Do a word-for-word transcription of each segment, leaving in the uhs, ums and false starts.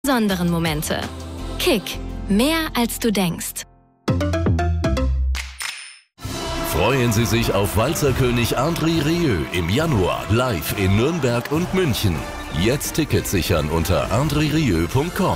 besonderen Momente. Kick. Mehr als du denkst. Freuen Sie sich auf Walzerkönig André Rieu im Januar live in Nürnberg und München. Jetzt Tickets sichern unter andre rieu punkt com.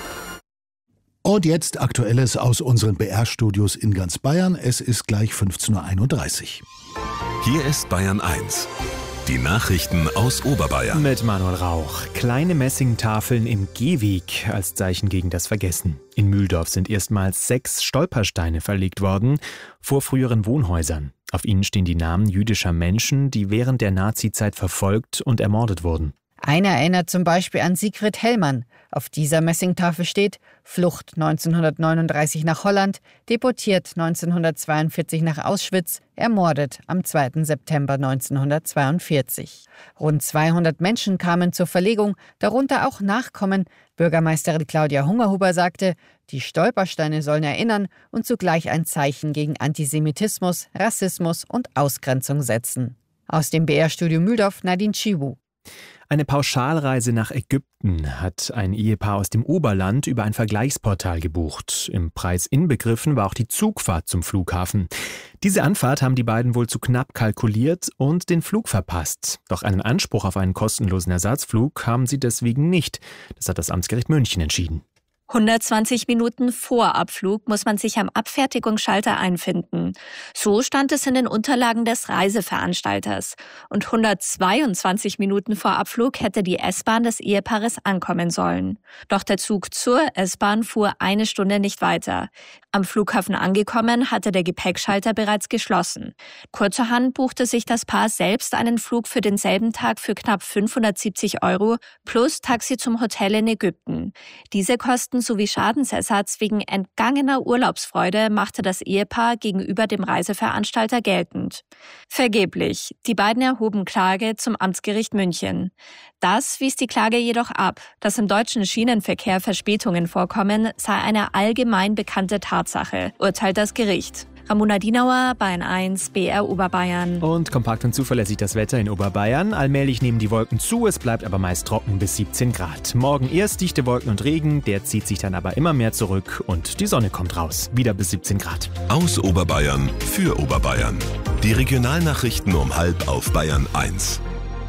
Und jetzt Aktuelles aus unseren B R-Studios in ganz Bayern. Es ist gleich fünfzehn Uhr einunddreißig. Hier ist Bayern eins. Die Nachrichten aus Oberbayern. Mit Manuel Rauch. Kleine Messingtafeln im Gehweg als Zeichen gegen das Vergessen. In Mühldorf sind erstmals sechs Stolpersteine verlegt worden vor früheren Wohnhäusern. Auf ihnen stehen die Namen jüdischer Menschen, die während der Nazizeit verfolgt und ermordet wurden. Einer erinnert zum Beispiel an Siegfried Hellmann. Auf dieser Messingtafel steht: Flucht neunzehnhundertneununddreißig nach Holland, deportiert neunzehnhundertzweiundvierzig nach Auschwitz, ermordet am zweiten September neunzehnhundertzweiundvierzig. Rund zweihundert Menschen kamen zur Verlegung, darunter auch Nachkommen. Bürgermeisterin Claudia Hungerhuber sagte, die Stolpersteine sollen erinnern und zugleich ein Zeichen gegen Antisemitismus, Rassismus und Ausgrenzung setzen. Aus dem B R-Studio Mühldorf, Nadine Chiwu. Eine Pauschalreise nach Ägypten hat ein Ehepaar aus dem Oberland über ein Vergleichsportal gebucht. Im Preis inbegriffen war auch die Zugfahrt zum Flughafen. Diese Anfahrt haben die beiden wohl zu knapp kalkuliert und den Flug verpasst. Doch einen Anspruch auf einen kostenlosen Ersatzflug haben sie deswegen nicht. Das hat das Amtsgericht München entschieden. hundertzwanzig Minuten vor Abflug muss man sich am Abfertigungsschalter einfinden. So stand es in den Unterlagen des Reiseveranstalters. Und hundertzweiundzwanzig Minuten vor Abflug hätte die S-Bahn des Ehepaares ankommen sollen. Doch der Zug zur S-Bahn fuhr eine Stunde nicht weiter. Am Flughafen angekommen, hatte der Gepäckschalter bereits geschlossen. Kurzerhand buchte sich das Paar selbst einen Flug für denselben Tag für knapp fünfhundertsiebzig Euro plus Taxi zum Hotel in Ägypten. Diese Kosten sowie Schadensersatz wegen entgangener Urlaubsfreude machte das Ehepaar gegenüber dem Reiseveranstalter geltend. Vergeblich. Die beiden erhoben Klage zum Amtsgericht München. Das wies die Klage jedoch ab. Dass im deutschen Schienenverkehr Verspätungen vorkommen, sei eine allgemein bekannte Tatsache, urteilt das Gericht. Ramona Dienauer, Bayern eins, B R Oberbayern. Und kompakt und zuverlässig das Wetter in Oberbayern. Allmählich nehmen die Wolken zu, es bleibt aber meist trocken bis siebzehn Grad. Morgen erst dichte Wolken und Regen, der zieht sich dann aber immer mehr zurück und die Sonne kommt raus. Wieder bis siebzehn Grad. Aus Oberbayern für Oberbayern. Die Regionalnachrichten um halb auf Bayern eins.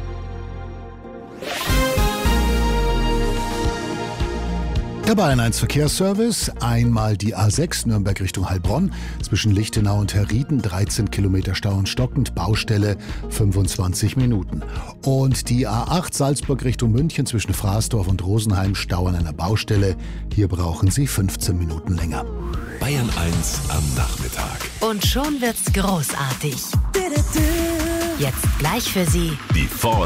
Der Bayern eins Verkehrsservice, einmal die A sechs Nürnberg Richtung Heilbronn, zwischen Lichtenau und Herrieden, dreizehn Kilometer Stau und stockend, Baustelle fünfundzwanzig Minuten. Und die A acht Salzburg Richtung München zwischen Fraßdorf und Rosenheim, Stau an einer Baustelle, hier brauchen Sie fünfzehn Minuten länger. Bayern eins am Nachmittag. Und schon wird's großartig. Jetzt gleich für Sie Die Ford